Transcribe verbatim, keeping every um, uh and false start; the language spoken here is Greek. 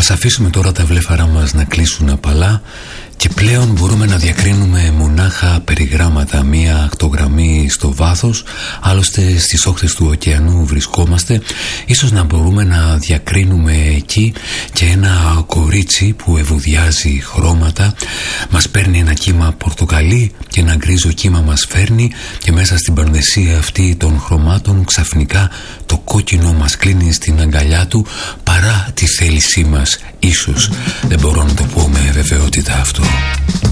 Ας αφήσουμε τώρα τα βλέφαρά μας να κλείσουν απαλά και πλέον μπορούμε να διακρίνουμε μονάχα περιγράμματα, μία ακτογραμμή στο βάθος. Άλλωστε στις όχθες του ωκεανού βρισκόμαστε. Ίσως να μπορούμε να διακρίνουμε εκεί και ένα κορίτσι που ευωδιάζει χρώματα. Μας παίρνει ένα κύμα πορτοκαλί και ένα γκρίζο κύμα μας φέρνει, και μέσα στην πανδεσία αυτή των χρωμάτων ξαφνικά το κόκκινο μας κλείνει στην αγκαλιά του παρά τη θέλησή μας. Ίσως, δεν μπορώ να το πω με βεβαιότητα αυτό.